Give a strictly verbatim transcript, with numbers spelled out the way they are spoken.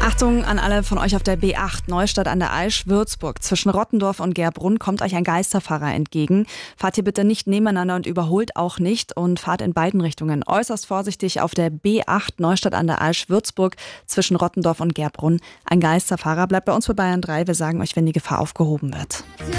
Achtung an alle von euch auf der B acht, Neustadt an der Aisch, Würzburg. Zwischen Rottendorf und Gerbrunn kommt euch ein Geisterfahrer entgegen. Fahrt hier bitte nicht nebeneinander und überholt auch nicht und fahrt in beiden Richtungen äußerst vorsichtig auf der B acht, Neustadt an der Aisch, Würzburg. Zwischen Rottendorf und Gerbrunn ein Geisterfahrer. Bleibt bei uns bei Bayern drei. Wir sagen euch, wenn die Gefahr aufgehoben wird.